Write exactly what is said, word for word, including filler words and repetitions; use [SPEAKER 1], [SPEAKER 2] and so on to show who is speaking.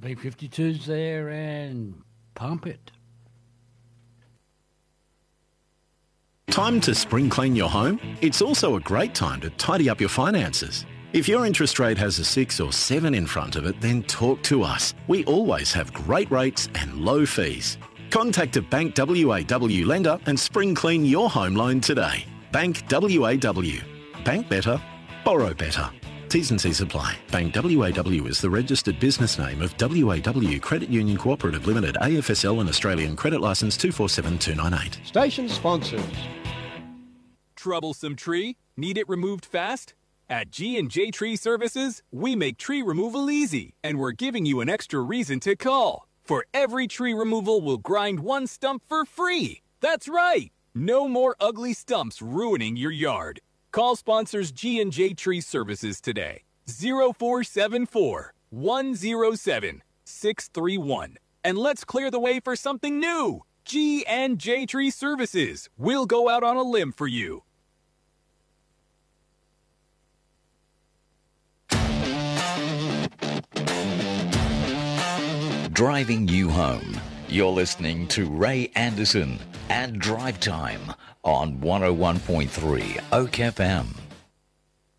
[SPEAKER 1] B fifty-two's there and pump it.
[SPEAKER 2] Time to spring clean your home? It's also a great time to tidy up your finances. If your interest rate has a six or seven in front of it, then talk to us. We always have great rates and low fees. Contact a Bank W A W lender and spring clean your home loan today. Bank W A W. Bank better, borrow better. T's and C's apply. Bank W A W is the registered business name of W A W Credit Union Cooperative Limited, A F S L and Australian Credit Licence two four seven two nine eight.
[SPEAKER 3] Station sponsors.
[SPEAKER 4] Troublesome tree? Need it removed fast? At G and J Tree Services, we make tree removal easy, and we're giving you an extra reason to call. For every tree removal, we'll grind one stump for free. That's right! No more ugly stumps ruining your yard. Call sponsors G and J Tree Services today. zero four seven four, one zero seven, six three one. And let's clear the way for something new. G and J Tree Services. We'll go out on a limb for you.
[SPEAKER 5] Driving you home. You're listening to Ray Anderson and Drive Time on one oh one point three Oak F M.